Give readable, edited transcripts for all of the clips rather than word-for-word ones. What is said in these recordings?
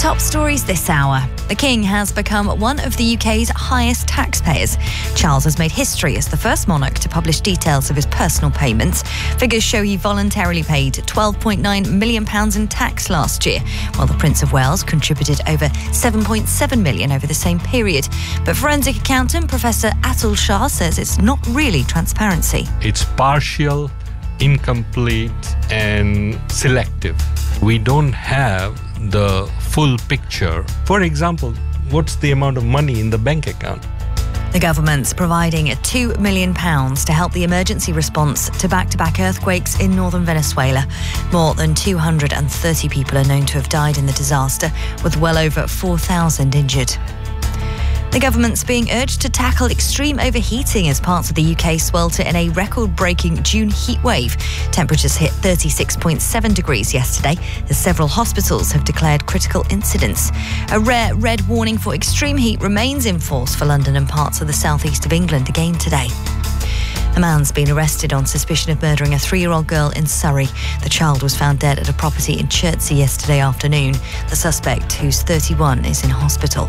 Top stories this hour. The King has become one of the UK's highest taxpayers. Charles has made history as the first monarch to publish details of his personal payments. Figures show he voluntarily paid £12.9 million in tax last year, while the Prince of Wales contributed over £7.7 million over the same period. But forensic accountant Professor Atul Shah says it's not really transparency. It's partial, incomplete and selective. We don't have the full picture. For example, what's the amount of money in the bank account? The government's providing £2 million to help the emergency response to back-to-back earthquakes in northern Venezuela. More than 230 people are known to have died in the disaster, with well over 4,000 injured. The government's being urged to tackle extreme overheating as parts of the UK swelter in a record-breaking June heatwave. Temperatures hit 36.7 degrees yesterday as several hospitals have declared critical incidents. A rare red warning for extreme heat remains in force for London and parts of the southeast of England again today. A man's been arrested on suspicion of murdering a 3-year-old girl in Surrey. The child was found dead at a property in Chertsey yesterday afternoon. The suspect, who's 31, is in hospital.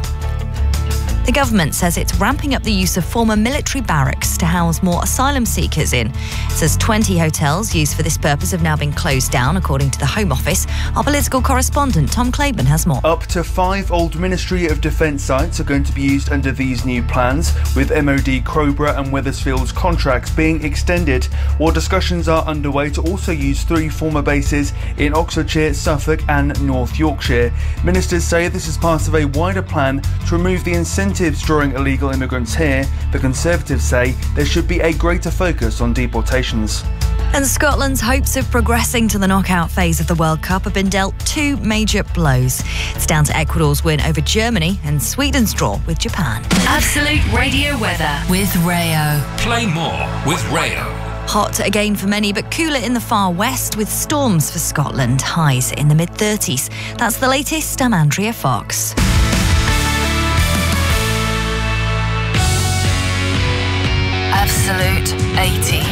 The government says it's ramping up the use of former military barracks to house more asylum seekers in. It says 20 hotels used for this purpose have now been closed down, according to the Home Office. Our political correspondent Tom Claiborne has more. Up to 5 old Ministry of Defence sites are going to be used under these new plans, with MOD Crowborough and Wethersfield's contracts being extended, while discussions are underway to also use 3 former bases in Oxfordshire, Suffolk and North Yorkshire. Ministers say this is part of a wider plan to remove the incentives drawing illegal immigrants here. The Conservatives say there should be a greater focus on deportations. And Scotland's hopes of progressing to the knockout phase of the World Cup have been dealt 2 major blows. It's down to Ecuador's win over Germany and Sweden's draw with Japan. Absolute Radio weather with Rayo. Play more with Rayo. Hot again for many, but cooler in the far west with storms for Scotland. Highs in the mid-30s. That's the latest. I'm Andrea Fox. Absolute 80.